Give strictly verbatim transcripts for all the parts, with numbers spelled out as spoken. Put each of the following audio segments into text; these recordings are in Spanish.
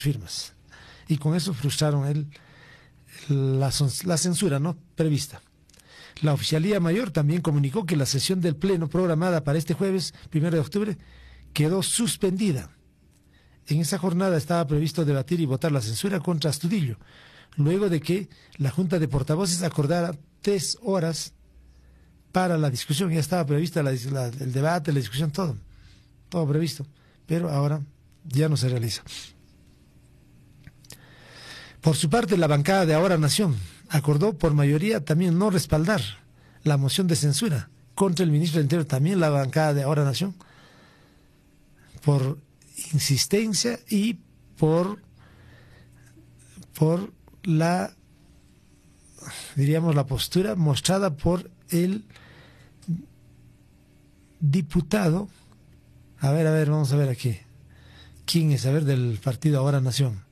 firmas. Y con eso frustraron el, la, la censura no prevista. La Oficialía Mayor también comunicó que la sesión del Pleno programada para este jueves, primero de octubre, quedó suspendida. En esa jornada estaba previsto debatir y votar la censura contra Astudillo, luego de que la Junta de Portavoces acordara tres horas para la discusión. Ya estaba prevista la, la, el debate, la discusión, todo, todo previsto, pero ahora ya no se realiza. Por su parte, la bancada de Ahora Nación acordó por mayoría también no respaldar la moción de censura contra el ministro del Interior, también la bancada de Ahora Nación, por insistencia y por, por la, diríamos, la postura mostrada por el diputado, a ver, a ver, vamos a ver aquí, ¿quién es? A ver, del partido Ahora Nación.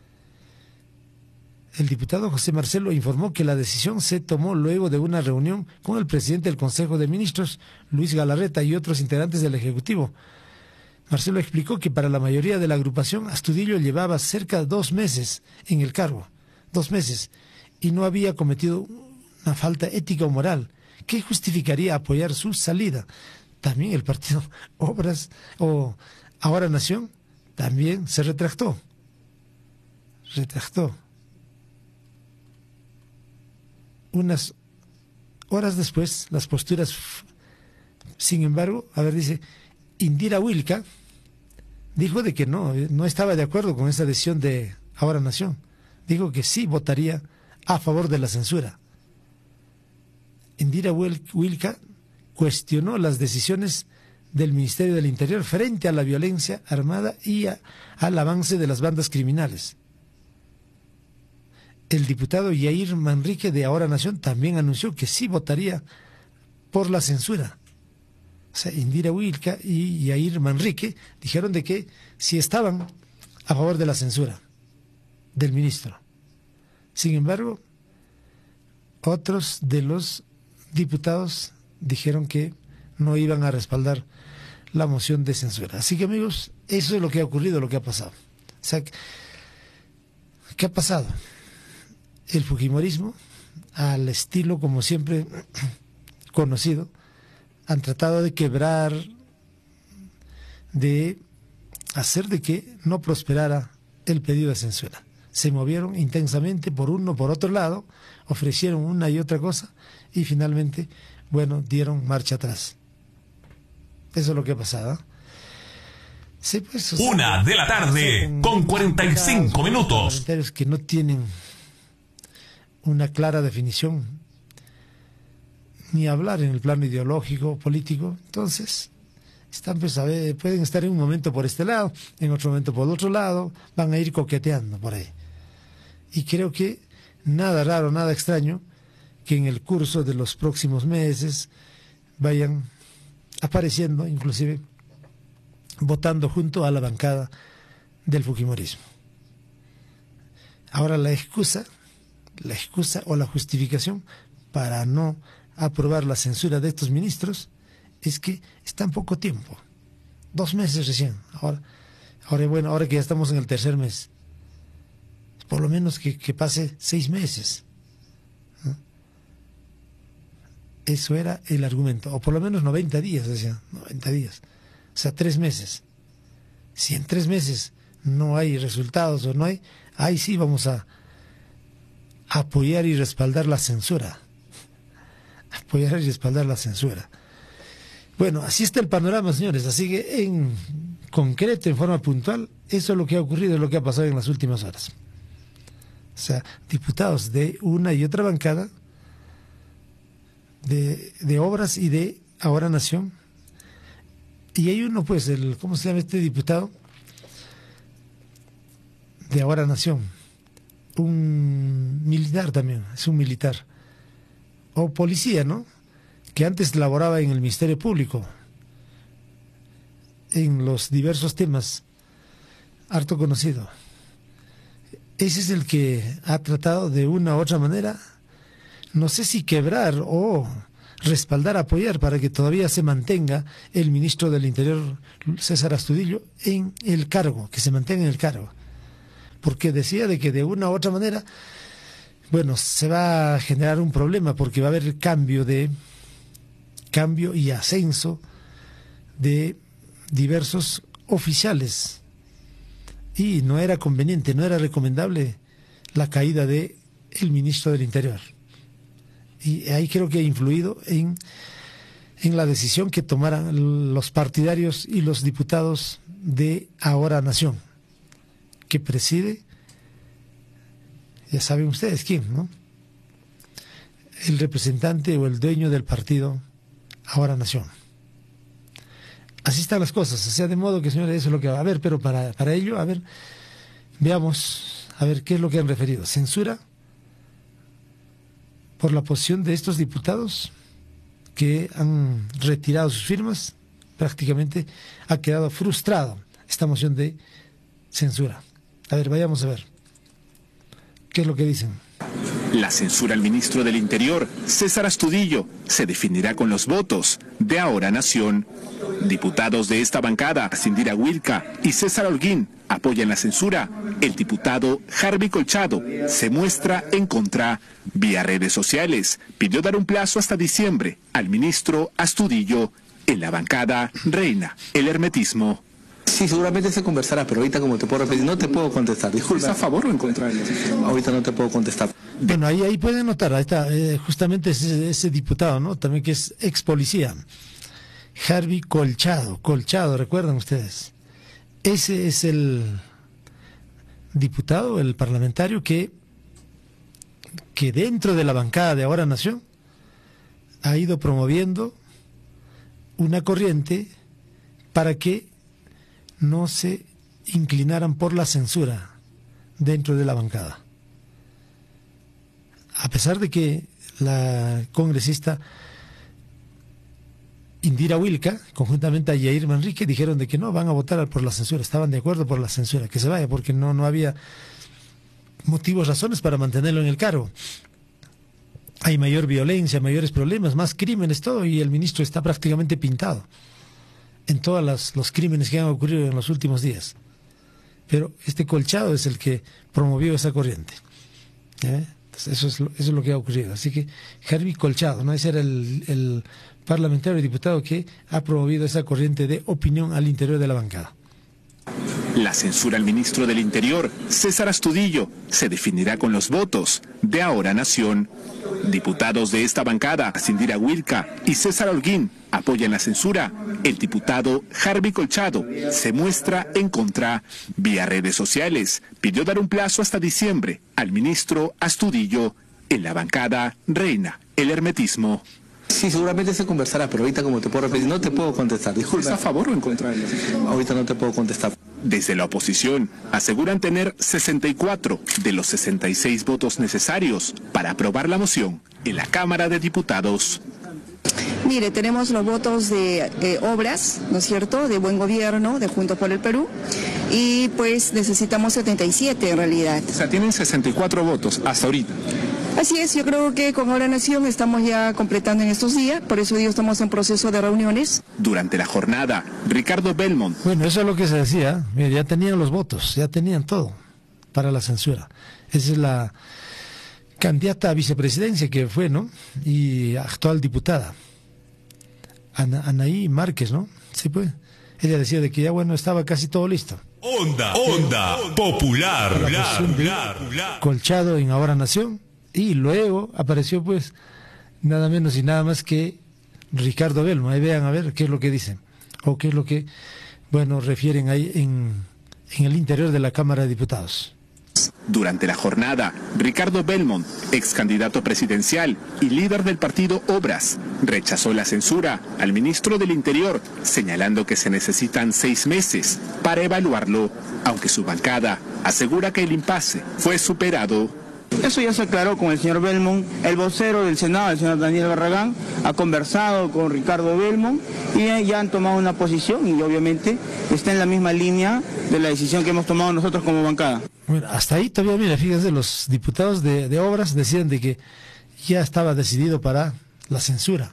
El diputado José Marcelo informó que la decisión se tomó luego de una reunión con el presidente del Consejo de Ministros, Luis Galarreta, y otros integrantes del Ejecutivo. Marcelo explicó que para la mayoría de la agrupación, Astudillo llevaba cerca de dos meses en el cargo, dos meses, y no había cometido una falta ética o moral que justificaría apoyar su salida. También el partido Obras o Ahora Nación también se retractó. Retractó. Unas horas después, las posturas, sin embargo, a ver, dice, Indira Wilka dijo de que no, no estaba de acuerdo con esa decisión de Ahora Nación. Dijo que sí votaría a favor de la censura. Indira Wilka cuestionó las decisiones del Ministerio del Interior frente a la violencia armada y a, al avance de las bandas criminales. El diputado Yair Manrique de Ahora Nación también anunció que sí votaría por la censura. O sea, Indira Wilka y Yair Manrique dijeron de que sí estaban a favor de la censura del ministro. Sin embargo, otros de los diputados dijeron que no iban a respaldar la moción de censura. Así que, amigos, eso es lo que ha ocurrido, lo que ha pasado. O sea, ¿qué ha pasado? El fujimorismo, al estilo como siempre conocido, han tratado de quebrar, de hacer de que no prosperara el pedido de censura. Se movieron intensamente por uno, por otro lado, ofrecieron una y otra cosa y finalmente, bueno, dieron marcha atrás. Eso es lo que ha pasado. ¿eh? Sí, pues, o sea, una de la tarde con, con cuarenta y cinco minutos. Comentarios que no tienen una clara definición, ni hablar en el plano ideológico, político. Entonces, están, pues, a ver, pueden estar en un momento por este lado, en otro momento por el otro lado, van a ir coqueteando por ahí. Y creo que nada raro, nada extraño, que en el curso de los próximos meses vayan apareciendo, inclusive votando junto a la bancada del fujimorismo. Ahora la excusa la excusa o la justificación para no aprobar la censura de estos ministros es que está en poco tiempo, dos meses recién, ahora, ahora bueno, ahora que ya estamos en el tercer mes, por lo menos que, que pase seis meses, ¿no? Eso era el argumento, o por lo menos noventa días, decían, noventa días, o sea, tres meses. Si en tres meses no hay resultados o no hay, ahí sí vamos a apoyar y respaldar la censura. Apoyar y respaldar la censura. Bueno, así está el panorama, señores. Así que en concreto, en forma puntual, eso es lo que ha ocurrido, es lo que ha pasado en las últimas horas. O sea, diputados de una y otra bancada, de, de Obras y de Ahora Nación. Y hay uno, pues, el, ¿cómo se llama este diputado? De Ahora Nación. Un militar también, es un militar, o policía, ¿no? Que antes laboraba en el Ministerio Público, en los diversos temas, harto conocido. Ese es el que ha tratado de una u otra manera, no sé si quebrar o respaldar, apoyar, para que todavía se mantenga el ministro del Interior, César Astudillo, en el cargo, que se mantenga en el cargo. porque decía de que de una u otra manera, bueno, se va a generar un problema porque va a haber cambio de cambio y ascenso de diversos oficiales y no era conveniente, no era recomendable la caída de el ministro del Interior. Y ahí creo que ha influido en, en la decisión que tomaran los partidarios y los diputados de Ahora Nación, que preside, ya saben ustedes quién, ¿no? El representante o el dueño del partido Ahora Nación. Así están las cosas, o sea, de modo que, señores, eso es lo que va a haber, pero para, para ello, a ver, veamos, a ver qué es lo que han referido. Censura por la posición de estos diputados que han retirado sus firmas, prácticamente ha quedado frustrado esta moción de censura. A ver, vayamos a ver qué es lo que dicen. La censura al ministro del Interior, César Astudillo, se definirá con los votos de Ahora Nación. Diputados de esta bancada, Cindira Huilca y César Holguín, apoyan la censura. El diputado Harvey Colchado se muestra en contra. Vía redes sociales, pidió dar un plazo hasta diciembre al ministro Astudillo. En la bancada reina el hermetismo. Sí, seguramente se conversará, pero ahorita, como te puedo repetir, no te puedo contestar. Disculpa. ¿Es a favor o en contra de eso? Ahorita no te puedo contestar. Bueno, ahí, ahí pueden notar, ahí está, eh, justamente ese, ese diputado, ¿no? También que es ex policía. Harvey Colchado, Colchado, ¿recuerdan ustedes? Ese es el diputado, el parlamentario que, que dentro de la bancada de Ahora Nación ha ido promoviendo una corriente para que no se inclinaran por la censura dentro de la bancada. A pesar de que la congresista Indira Huilca, conjuntamente a Yair Manrique, dijeron de que no, van a votar por la censura, estaban de acuerdo por la censura, que se vaya, porque no, no había motivos, razones para mantenerlo en el cargo. Hay mayor violencia, mayores problemas, más crímenes, todo, y el ministro está prácticamente pintado en todos los, los crímenes que han ocurrido en los últimos días. Pero este Colchado es el que promovió esa corriente. ¿Eh? Entonces eso, es lo, eso es lo que ha ocurrido. Así que Harvey Colchado, ¿no? Ese era el, el parlamentario y diputado que ha promovido esa corriente de opinión al interior de la bancada. La censura al ministro del Interior, César Astudillo, se definirá con los votos de Ahora Nación. Diputados de esta bancada, Cindira Huilca y César Holguín, apoyan la censura. El diputado Harvey Colchado se muestra en contra. Vía redes sociales, pidió dar un plazo hasta diciembre al ministro Astudillo. En la bancada reina el hermetismo. Sí, seguramente se conversará, pero ahorita, como te puedo repetir, no te puedo contestar. Disculpa. ¿Es a favor o en contra de eso? Ahorita no te puedo contestar. Desde la oposición aseguran tener sesenta y cuatro de los sesenta y seis votos necesarios para aprobar la moción en la Cámara de Diputados. Mire, tenemos los votos de eh, obras, ¿no es cierto?, de buen gobierno, de Juntos por el Perú, y pues necesitamos setenta y siete en realidad. O sea, tienen sesenta y cuatro votos hasta ahorita. Así es, yo creo que con Ahora Nación estamos ya completando en estos días, por eso digo, estamos en proceso de reuniones. Durante la jornada, Ricardo Belmont. Bueno, eso es lo que se decía, mira, ya tenían los votos, ya tenían todo para la censura. Esa es la candidata a vicepresidencia que fue, ¿no? Y actual diputada, Ana, Anaí Márquez, ¿no? Sí, pues. Ella decía de que ya, bueno, estaba casi todo listo. Onda, onda, popular, popular, popular. Colchado en Ahora Nación. Y luego apareció, pues, nada menos y nada más que Ricardo Belmont. Ahí vean a ver qué es lo que dicen. O qué es lo que, bueno, refieren ahí en, en el interior de la Cámara de Diputados. Durante la jornada, Ricardo Belmont, ex candidato presidencial y líder del partido Obras, rechazó la censura al ministro del Interior, señalando que se necesitan seis meses para evaluarlo, aunque su bancada asegura que el impasse fue superado. Eso ya se aclaró con el señor Belmont. El vocero del Senado, el señor Daniel Barragán, ha conversado con Ricardo Belmont y ya han tomado una posición y obviamente está en la misma línea de la decisión que hemos tomado nosotros como bancada. Bueno, hasta ahí todavía, mira, fíjense, los diputados de, de Obras decían de que ya estaba decidido para la censura.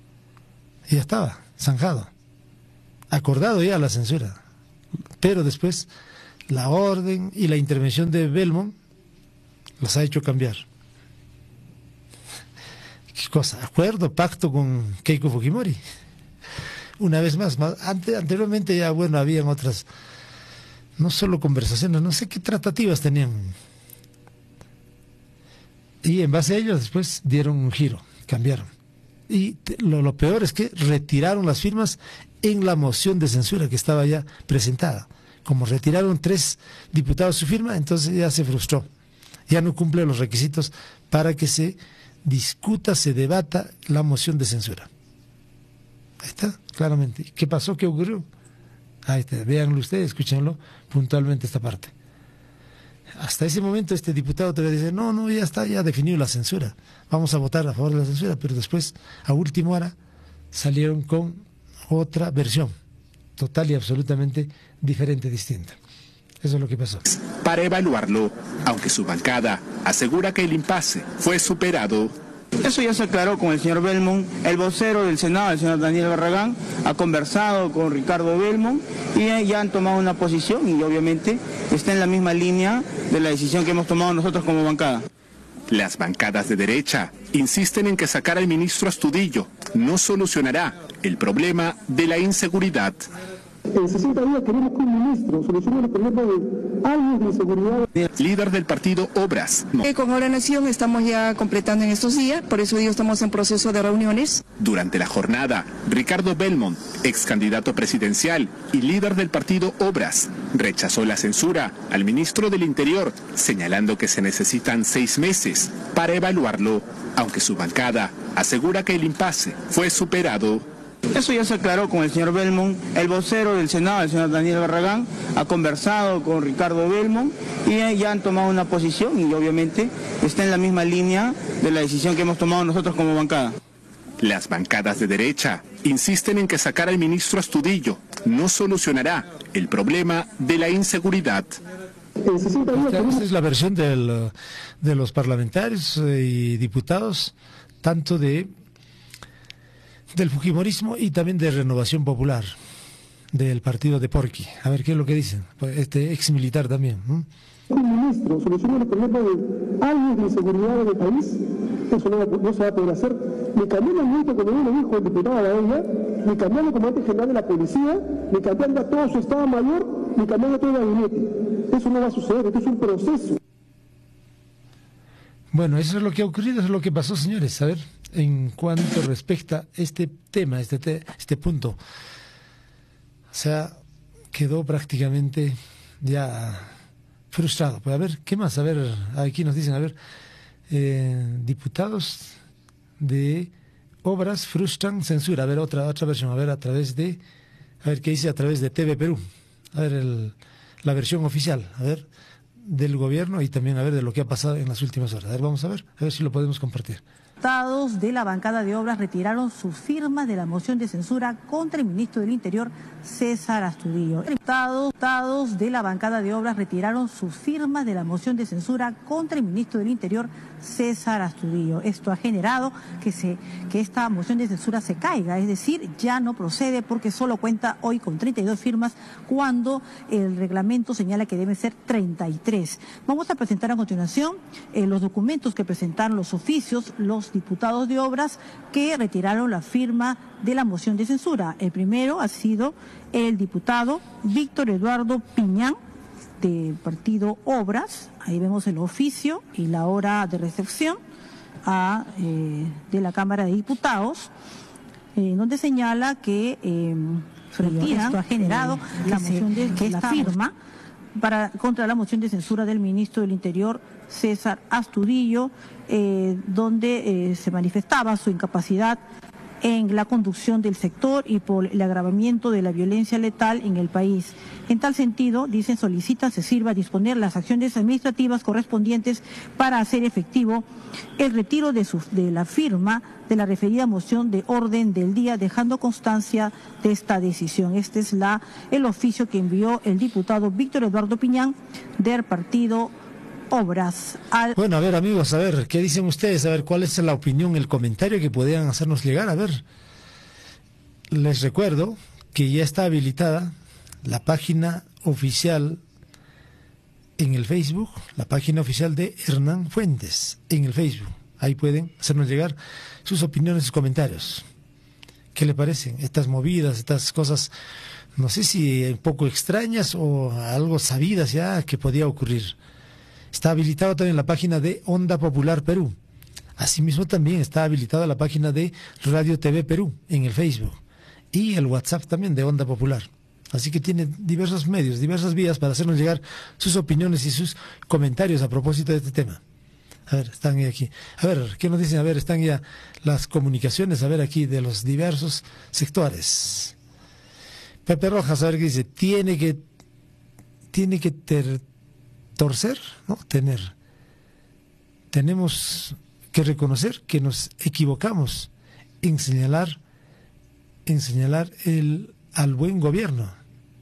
Ya estaba zanjado, acordado ya la censura. Pero después la orden y la intervención de Belmont los ha hecho cambiar. ¿Qué cosa? Acuerdo, pacto con Keiko Fujimori. Una vez más, más ante, anteriormente ya, bueno, habían otras, no solo conversaciones, no sé qué tratativas tenían. Y en base a ellos después dieron un giro, cambiaron. Y te, lo, lo peor es que retiraron las firmas en la moción de censura que estaba ya presentada. Como retiraron tres diputados su firma, entonces ya se frustró. Ya no cumple los requisitos para que se discuta, se debata la moción de censura. Ahí está, claramente. ¿Qué pasó? ¿Qué ocurrió? Ahí está, véanlo ustedes, escúchenlo puntualmente esta parte. Hasta ese momento este diputado te dice, no, no, ya está, ya definido la censura. Vamos a votar a favor de la censura, pero después, a última hora, salieron con otra versión, total y absolutamente diferente, distinta. Eso es lo que pasó. Para evaluarlo, aunque su bancada asegura que el impasse fue superado. Eso ya se aclaró con el señor Belmont. El vocero del Senado, el señor Daniel Barragán, ha conversado con Ricardo Belmont y ya han tomado una posición y obviamente está en la misma línea de la decisión que hemos tomado nosotros como bancada. Las bancadas de derecha insisten en que sacar al ministro Astudillo no solucionará el problema de la inseguridad. En sesenta días queremos que un ministro solucione el problema de años de inseguridad. Líder del partido Obras. No. Con Ahora Nación estamos ya completando en estos días, por eso hoy estamos en proceso de reuniones. Durante la jornada, Ricardo Belmont, ex candidato presidencial y líder del partido Obras, rechazó la censura al ministro del Interior, señalando que se necesitan seis meses para evaluarlo, aunque su bancada asegura que el impasse fue superado. Eso ya se aclaró con el señor Belmont. El vocero del Senado, el señor Daniel Barragán, ha conversado con Ricardo Belmont y ya han tomado una posición y obviamente está en la misma línea de la decisión que hemos tomado nosotros como bancada. Las bancadas de derecha insisten en que sacar al ministro Astudillo no solucionará el problema de la inseguridad. Esta es la versión del, de los parlamentarios y diputados, tanto de del fujimorismo y también de Renovación Popular, del partido de Porqui. A ver qué es lo que dicen, este ex militar también. ¿eh? Un ministro solucione el problema de años de inseguridad en el país, eso no, no se va a poder hacer, ni cambiando el ministro, como bien lo dijo el diputado a ella, ni cambiando el comandante general de la policía, ni cambiando a todo su estado mayor, ni cambiando todo el gabinete. Eso no va a suceder, esto es un proceso. Bueno, eso es lo que ha ocurrido, eso es lo que pasó, señores. A ver, en cuanto respecta este tema, este, te, este punto, o sea, quedó prácticamente ya frustrado. Pues a ver, ¿qué más? A ver, aquí nos dicen, a ver, eh, diputados de Obras frustran censura. A ver, otra otra versión, a ver, a través de, a ver qué dice a través de T V Perú. A ver, el, la versión oficial, a ver, del gobierno y también a ver de lo que ha pasado en las últimas horas. A ver, vamos a ver, a ver si lo podemos compartir. Diputados de la bancada de Obras retiraron su firma de la moción de censura contra el ministro del Interior, César Astudillo. Diputados de la bancada de Obras retiraron su firma de la moción de censura contra el ministro del Interior, César Astudillo. Esto ha generado que, se, que esta moción de censura se caiga, es decir, ya no procede porque solo cuenta hoy con treinta y dos firmas cuando el reglamento señala que deben ser treinta y tres. Vamos a presentar a continuación eh, los documentos que presentaron los oficios, los diputados de Obras que retiraron la firma de la moción de censura. El primero ha sido el diputado Víctor Eduardo Piñán, del partido Obras. Ahí vemos el oficio y la hora de recepción a, eh, de la Cámara de Diputados, eh, donde señala que eh, retiran, esto ha generado eh, la moción de que esta firma para contra la moción de censura del ministro del Interior, César Astudillo, eh, donde eh, se manifestaba su incapacidad en la conducción del sector y por el agravamiento de la violencia letal en el país. En tal sentido, dicen, solicita se sirva a disponer las acciones administrativas correspondientes para hacer efectivo el retiro de, su, de la firma de la referida moción de orden del día, dejando constancia de esta decisión. Este es la, el oficio que envió el diputado Víctor Eduardo Piñán del partido Obras. Al... Bueno, a ver, amigos, a ver, ¿qué dicen ustedes? A ver, ¿cuál es la opinión, el comentario que podían hacernos llegar? A ver, les recuerdo que ya está habilitada la página oficial en el Facebook, la página oficial de Hernán Fuentes, en el Facebook. Ahí pueden hacernos llegar sus opiniones, sus comentarios. ¿Qué le parecen estas movidas, estas cosas, no sé si un poco extrañas o algo sabidas ya que podía ocurrir? Está habilitado también la página de Onda Popular Perú. Asimismo también está habilitada la página de Radio T V Perú en el Facebook. Y el WhatsApp también de Onda Popular. Así que tiene diversos medios, diversas vías para hacernos llegar sus opiniones y sus comentarios a propósito de este tema. A ver, están aquí. A ver, ¿qué nos dicen? A ver, están ya las comunicaciones, a ver aquí, de los diversos sectores. Pepe Rojas, a ver qué dice. Tiene que, tiene que ter, torcer, ¿no? Tener. Tenemos que reconocer que nos equivocamos en señalar, en señalar el, al buen gobierno.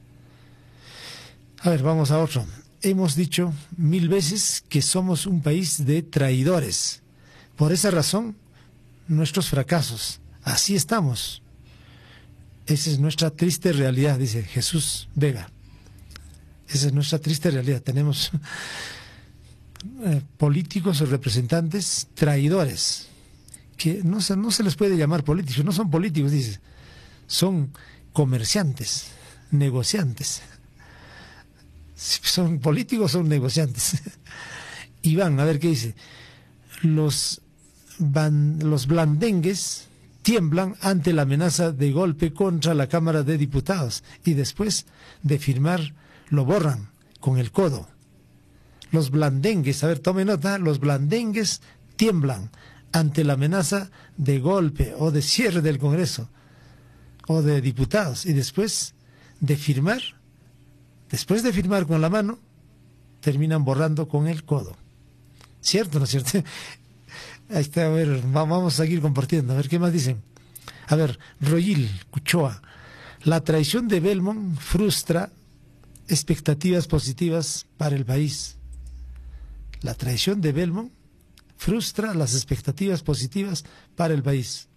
A ver, vamos a otro. Hemos dicho mil veces que somos un país de traidores. Por esa razón, nuestros fracasos. Así estamos. Esa es nuestra triste realidad, dice Jesús Vega. Esa es nuestra triste realidad. Tenemos eh, políticos o representantes traidores, que no se, no se les puede llamar políticos, no son políticos, dice. Son comerciantes, negociantes. Si son políticos, son negociantes. Iván, a ver qué dice. Los, van, los blandengues tiemblan ante la amenaza de golpe contra la Cámara de Diputados y después de firmar lo borran con el codo. Los blandengues, a ver, tome nota, los blandengues tiemblan ante la amenaza de golpe o de cierre del Congreso o de diputados y después de firmar Después de firmar con la mano, terminan borrando con el codo. ¿Cierto o no es cierto? Ahí está, a ver, vamos a seguir compartiendo. A ver, ¿qué más dicen? A ver, Royil Cuchoa. La traición de Belmont frustra expectativas positivas para el país. La traición de Belmont frustra las expectativas positivas para el país.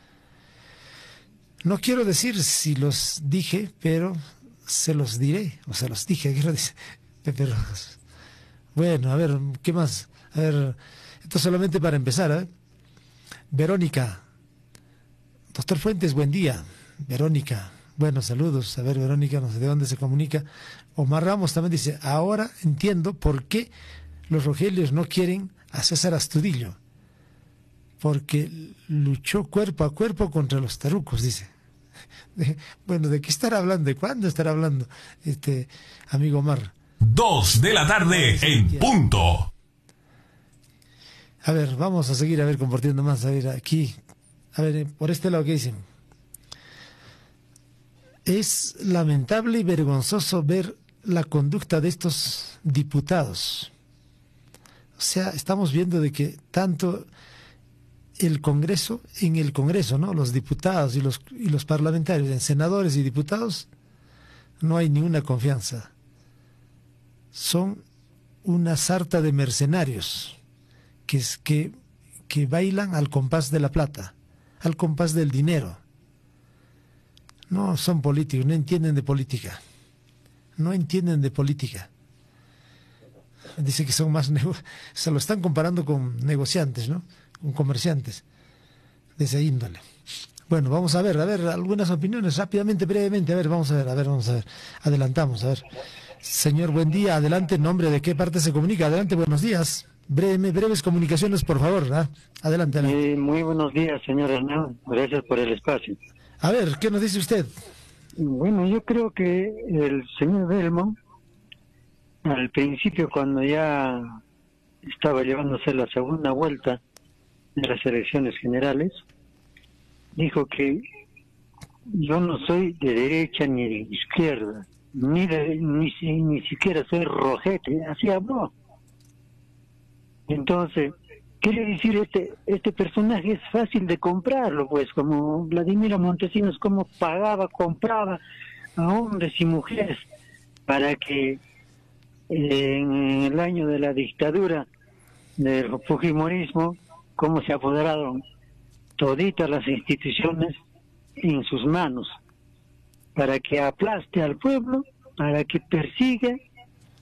No quiero decir si los dije, pero se los diré, o se los dije, quiero decir, Pepe Rojas. Bueno, a ver, ¿qué más? A ver, esto solamente para empezar, ¿eh? Verónica. Doctor Fuentes, buen día. Verónica, buenos saludos. A ver, Verónica, no sé de dónde se comunica. Omar Ramos también dice, ahora entiendo por qué los rogelios no quieren a César Astudillo. Porque luchó cuerpo a cuerpo contra los tarucos, dice. De, bueno, ¿de qué estará hablando? ¿De cuándo estará hablando este amigo Omar? Dos de la tarde en punto. A ver, vamos a seguir a ver compartiendo más. A ver, aquí, a ver, por este lado, ¿qué dicen? Es lamentable y vergonzoso ver la conducta de estos diputados. O sea, estamos viendo de que tanto el Congreso, en el Congreso, ¿no? Los diputados y los, y los parlamentarios, en senadores y diputados, no hay ninguna confianza. Son una sarta de mercenarios que, es, que, que bailan al compás de la plata, al compás del dinero. No son políticos, no entienden de política. No entienden de política. Dice que son más... Se lo están comparando con negociantes, ¿no? Con comerciantes de esa índole. Bueno, vamos a ver, a ver, algunas opiniones rápidamente, brevemente. A ver, vamos a ver, a ver, vamos a ver. Adelantamos, a ver. Señor, buen día. Adelante, en nombre de qué parte se comunica. Adelante, buenos días. Breve, breves comunicaciones, por favor. ¿Ah? Adelante, adelante. Eh, muy buenos días, señor Hernán. Gracias por el espacio. A ver, ¿qué nos dice usted? Bueno, yo creo que el señor Belmont, al principio, cuando ya estaba llevándose la segunda vuelta de las elecciones generales, dijo que yo no soy de derecha ni de izquierda, ni de, ni, ni siquiera soy rojete, así habló. Entonces, quiere decir, este este personaje es fácil de comprarlo, pues, como Vladimiro Montesinos, como pagaba, compraba a hombres y mujeres para que en el año de la dictadura del fujimorismo, cómo se apoderaron toditas las instituciones en sus manos, para que aplaste al pueblo, para que persiga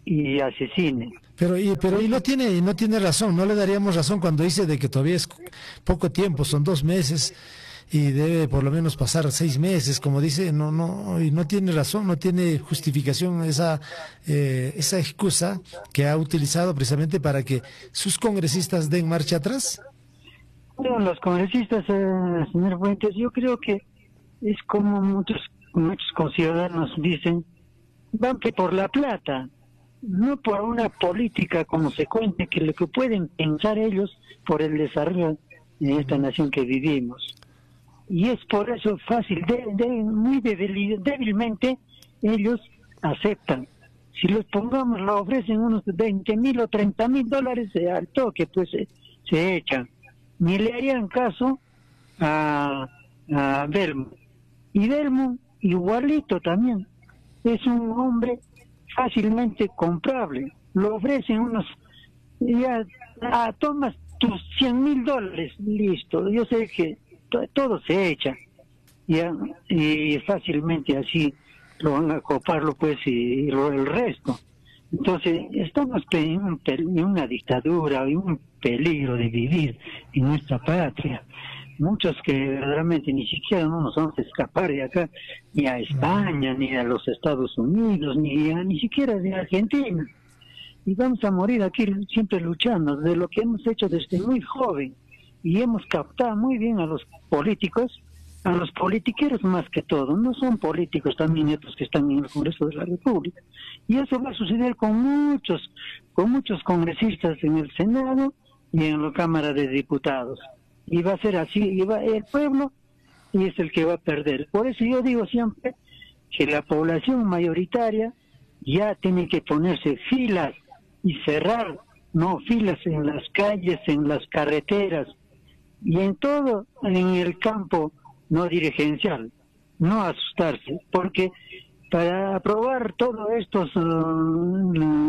y asesine. Pero y pero y no tiene y no tiene razón, no le daríamos razón cuando dice de que todavía es poco tiempo, son dos meses y debe por lo menos pasar seis meses, como dice, no no y no tiene razón, no tiene justificación esa eh, esa excusa que ha utilizado precisamente para que sus congresistas den marcha atrás. Bueno, los congresistas, eh, señor Fuentes, yo creo que es como muchos muchos conciudadanos dicen, van que por la plata, no por una política consecuente que lo que pueden pensar ellos por el desarrollo de esta nación que vivimos. Y es por eso fácil, de, de, muy débil, débilmente ellos aceptan. Si los pongamos, lo ofrecen unos veinte mil o treinta mil dólares al toque, pues se, se echan. Ni le harían caso a, a Belmont. Y Belmont igualito también. Es un hombre fácilmente comprable. Lo ofrecen unos, ya, ah, tomas tus cien mil dólares, listo. Yo sé que to, todo se echa, ya, y fácilmente así lo van a coparlo, pues, y, y lo, el resto. Entonces, estamos en, un, en una dictadura, en un peligro de vivir en nuestra patria. Muchos que verdaderamente ni siquiera no nos vamos a escapar de acá, ni a España, ni a los Estados Unidos, ni a, ni siquiera de Argentina. Y vamos a morir aquí siempre luchando de lo que hemos hecho desde muy joven. Y hemos captado muy bien a los políticos, a los politiqueros más que todo. No son políticos también estos que están en el Congreso de la República. Y eso va a suceder con muchos, con muchos congresistas en el Senado y en la Cámara de Diputados. Y va a ser así, y va, el pueblo y es el que va a perder. Por eso yo digo siempre que la población mayoritaria ya tiene que ponerse filas y cerrar, no filas en las calles, en las carreteras y en todo, en el campo no dirigencial, no asustarse, porque para aprobar todo esto, uh,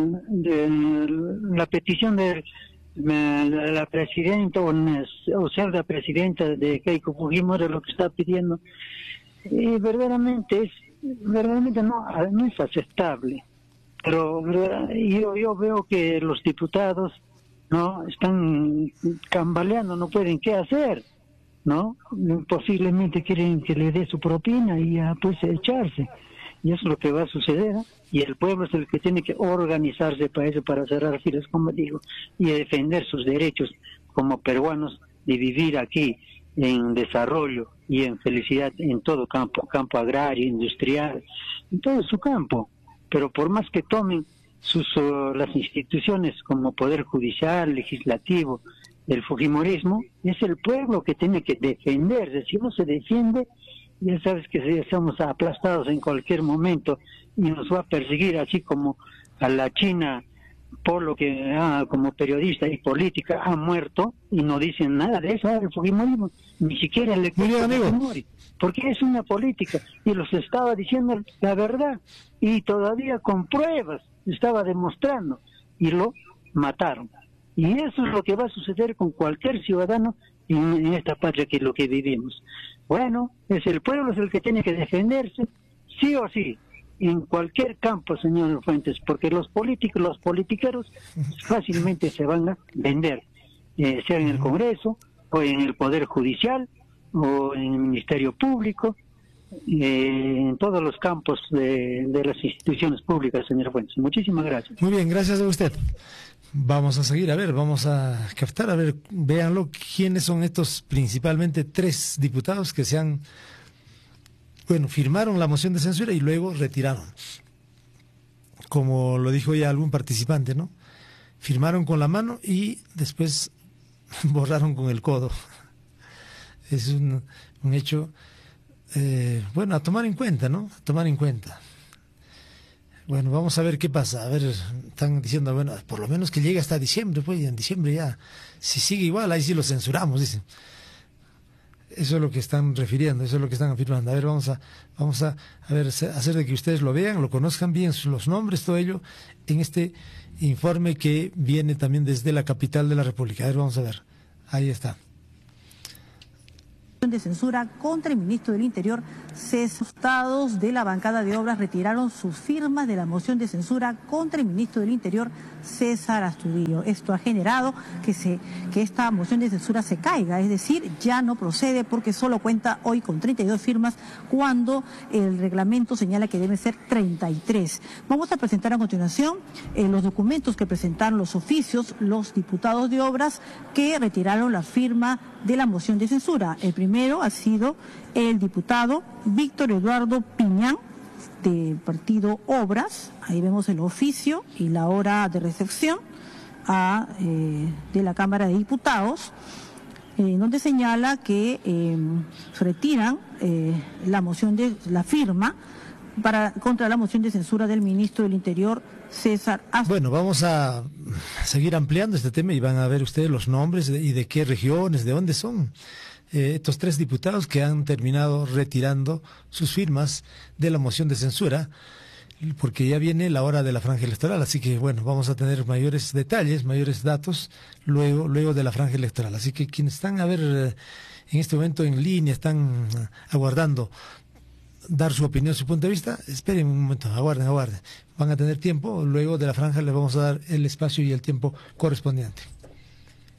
de, la petición de La, la presidenta o, o ser la presidenta de Keiko Fujimori, lo que está pidiendo, y verdaderamente es verdaderamente no, no es aceptable. Pero yo, yo veo que los diputados no están cambaleando, no pueden qué hacer, no posiblemente quieren que le dé su propina y ya pues echarse. Y eso es lo que va a suceder, y el pueblo es el que tiene que organizarse para eso, para cerrar filas, como digo, y defender sus derechos como peruanos de vivir aquí en desarrollo y en felicidad en todo campo, campo agrario, industrial, en todo su campo. Pero por más que tomen sus uh, las instituciones como Poder Judicial, Legislativo, el fujimorismo, es el pueblo que tiene que defenderse. Si no se defiende, ya sabes que estamos aplastados en cualquier momento y nos va a perseguir, así como a la China Polo, que ah, como periodista y política ha muerto y no dicen nada de eso, el fujimorismo ni siquiera le cuesta Fujimori, porque es una política y los estaba diciendo la verdad y todavía con pruebas estaba demostrando y lo mataron. Y eso es lo que va a suceder con cualquier ciudadano en, en esta patria que es lo que vivimos. Bueno, es el pueblo es el que tiene que defenderse, sí o sí, en cualquier campo, señor Fuentes, porque los políticos, los politiqueros fácilmente se van a vender, eh, sea en el Congreso, o en el Poder Judicial, o en el Ministerio Público, eh, en todos los campos de, de las instituciones públicas, señor Fuentes. Muchísimas gracias. Muy bien, gracias a usted. Vamos a seguir, a ver, vamos a captar, a ver, véanlo, quiénes son estos principalmente tres diputados que se han, bueno, firmaron la moción de censura y luego retiraron. Como lo dijo ya algún participante, ¿no? Firmaron con la mano y después borraron con el codo. Es un, un hecho, eh, bueno, a tomar en cuenta, ¿no? A tomar en cuenta. Bueno, vamos a ver qué pasa. A ver, están diciendo, bueno, por lo menos que llegue hasta diciembre, pues, y en diciembre ya, si sigue igual, ahí sí lo censuramos, dicen. Eso es lo que están refiriendo, eso es lo que están afirmando. A ver, vamos a, vamos a, a ver, hacer de que ustedes lo vean, lo conozcan bien, los nombres, todo ello, en este informe que viene también desde la capital de la República. A ver, vamos a ver. Ahí está. de censura contra el ministro del Interior, César. Diputados de la bancada de obras retiraron sus firmas de la moción de censura contra el ministro del Interior, César Astudillo. Esto ha generado que, se, que esta moción de censura se caiga, es decir, ya no procede porque solo cuenta hoy con treinta y dos firmas cuando el reglamento señala que deben ser treinta y tres. Vamos a presentar a continuación eh, los documentos que presentaron los oficios, los diputados de obras que retiraron la firma de la moción de censura. El primero ha sido el diputado Víctor Eduardo Piñán, del partido Obras. Ahí vemos el oficio y la hora de recepción a, eh, de la Cámara de Diputados, eh, donde señala que eh, retiran eh, la moción de la firma para contra la moción de censura del ministro del Interior, César Astudillo. Bueno, vamos a seguir ampliando este tema y van a ver ustedes los nombres de, y de qué regiones, de dónde son eh, estos tres diputados que han terminado retirando sus firmas de la moción de censura, porque ya viene la hora de la franja electoral, así que bueno, vamos a tener mayores detalles, mayores datos luego, luego de la franja electoral. Así que quienes están a ver eh, en este momento en línea, están aguardando dar su opinión, su punto de vista, esperen un momento, aguarden, aguarden. Van a tener tiempo, luego de la franja les vamos a dar el espacio y el tiempo correspondiente.